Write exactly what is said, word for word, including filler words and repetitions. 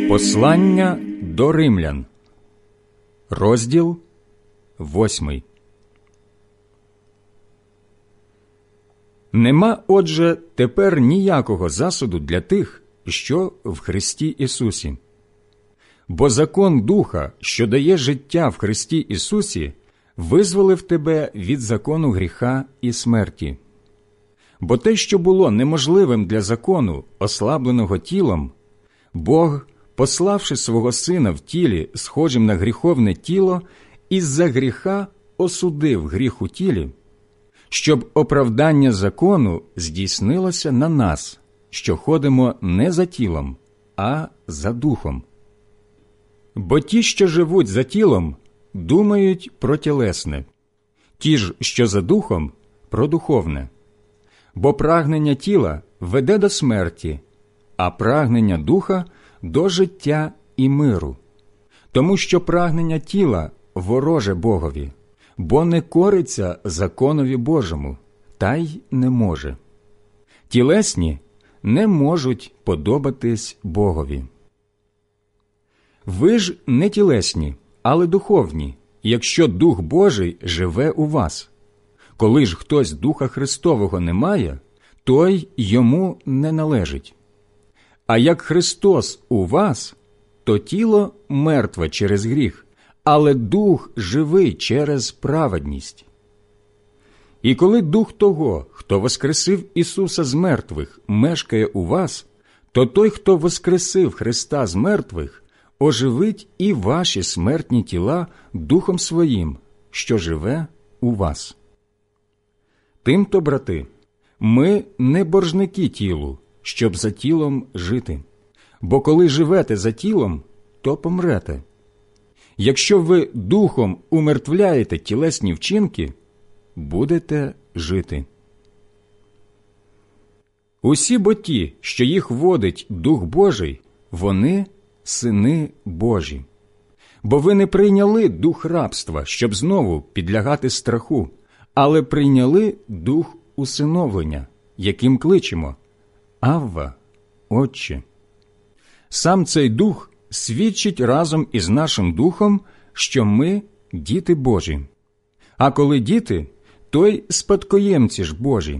Послання до римлян, розділ восьмий. Нема, отже, тепер ніякого засуду для тих, що в Христі Ісусі. Бо закон Духа, що дає життя в Христі Ісусі, визволив тебе від закону гріха і смерті. Бо те, що було неможливим для закону, ослабленого тілом, Бог, пославши свого Сина в тілі, схожим на гріховне тіло, із-за гріха осудив гріх у тілі, щоб оправдання закону здійснилося на нас, що ходимо не за тілом, а за духом. Бо ті, що живуть за тілом, думають про тілесне, ті ж, що за духом, про духовне. Бо прагнення тіла веде до смерті, а прагнення духа – до життя і миру. Тому що прагнення тіла вороже Богові, бо не кориться законові Божому, та й не може. Тілесні не можуть подобатись Богові. Ви ж не тілесні, але духовні, якщо Дух Божий живе у вас. Коли ж хтось Духа Христового не має, той йому не належить. А як Христос у вас, то тіло мертве через гріх, але Дух живий через праведність. І коли Дух того, хто воскресив Ісуса з мертвих, мешкає у вас, то той, хто воскресив Христа з мертвих, оживить і ваші смертні тіла Духом Своїм, що живе у вас. Тимто, брати, ми не боржники тілу, щоб за тілом жити. Бо коли живете за тілом, то помрете. Якщо ви духом умертвляєте тілесні вчинки, будете жити. Усі бо ті, що їх водить Дух Божий, вони – сини Божі. Бо ви не прийняли дух рабства, щоб знову підлягати страху, але прийняли дух усиновлення, яким кличемо: Авва, Отче. Сам цей Дух свідчить разом із нашим Духом, що ми – діти Божі. А коли діти, то й спадкоємці ж Божі.